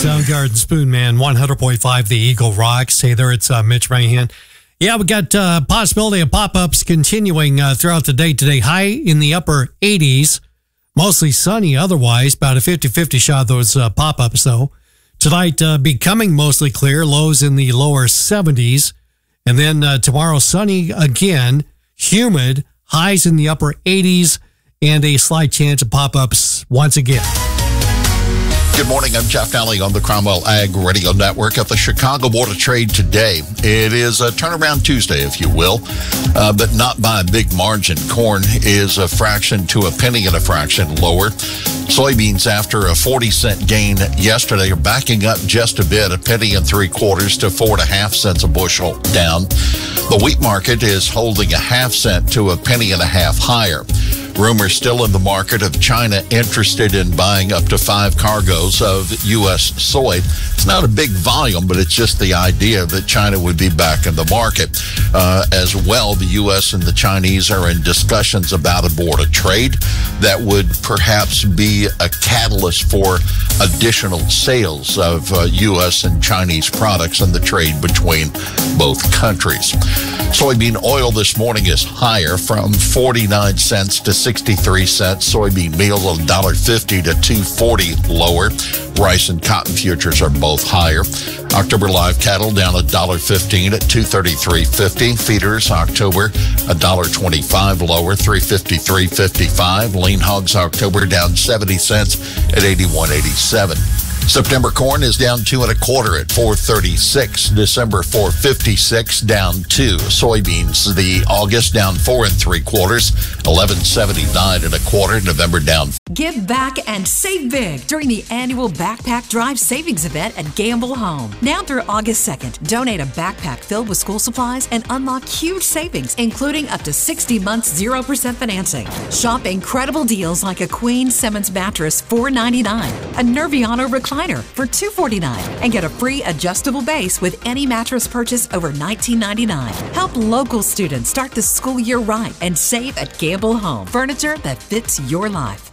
Soundgarden Spoon Man, 100.5 The Eagle Rocks. Hey there, it's Mitch Mahan. Yeah, we got possibility of pop-ups continuing throughout the day today. High in the upper 80s, mostly sunny otherwise. About a 50-50 shot of those pop-ups, though. Tonight, becoming mostly clear, lows in the lower 70s. And then tomorrow, sunny again, humid, highs in the upper 80s, and a slight chance of pop-ups once again. Good morning. I'm Jeff Nally on the Cromwell Ag Radio Network at the Chicago Board of Trade today. It is a turnaround Tuesday, if you will, but not by a big margin. Corn is a fraction to a penny and a fraction lower. Soybeans, after a 40-cent gain yesterday, are backing up just a bit, a penny and 3/4 to 4.5 cents a bushel down. The wheat market is holding a 0.5 cent to a penny and a half higher. Rumors still in the market of China interested in buying up to 5 cargoes of U.S. soy. It's not a big volume, but it's just the idea that China would be back in the market. As well, the U.S. and the Chinese are in discussions about a board of trade that would perhaps be a catalyst for additional sales of U.S. and Chinese products in the trade between both countries. Soybean oil this morning is higher from 49 cents to 63 cents. Soybean meal $1.50 to $2.40 lower. Rice and cotton futures are both higher. October live cattle down $1.15 at $233.50. Feeders October $1.25 lower, $353.55. Lean hogs October down 70 cents at $81.87. September corn is down 2 1/4 at $4.36. December $4.56 down 2. Soybeans, the August down 4 3/4, $11.79 1/4. November down. Give back and save big during the annual Backpack Drive Savings Event at Gamble Home. Now through August 2nd, donate a backpack filled with school supplies and unlock huge savings, including up to 60 months 0% financing. Shop incredible deals like a Queen Simmons mattress $4.99, a Nerviano recliner for $2.49, and get a free adjustable base with any mattress purchase over $19.99. Help local students start the school year right and save at Gamble Home. Furniture that fits your life.